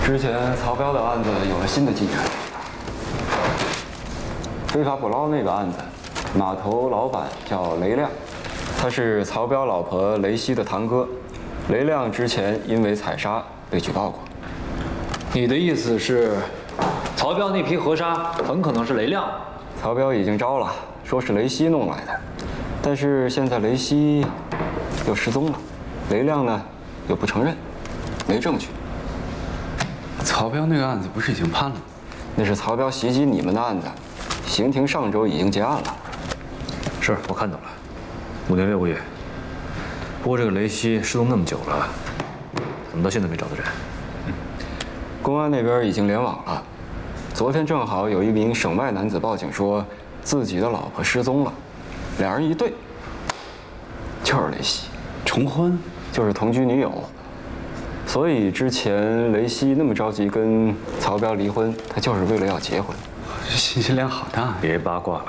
之前曹彪的案子有了新的进展，非法捕捞那个案子，码头老板叫雷亮，他是曹彪老婆雷西的堂哥。雷亮之前因为采砂被举报过。 你的意思是，曹彪那批河沙很可能是雷亮？ 曹彪已经招了，说是雷西弄来的，但是现在雷西又失踪了，雷亮呢又不承认，没证据。 曹彪那个案子不是已经判了吗？ 那是曹彪袭击你们的案子，刑庭上周已经结案了。 是我看到了，5年6个月。不过这个雷西失踪那么久了，怎么到现在没找到人？ 公安那边已经联网了。昨天正好有一名省外男子报警说，自己的老婆失踪了，俩人一对，就是雷西。 重婚？ 就是同居女友。所以之前雷西那么着急跟曹彪离婚，他就是为了要结婚。 这信息量好大。 别八卦了。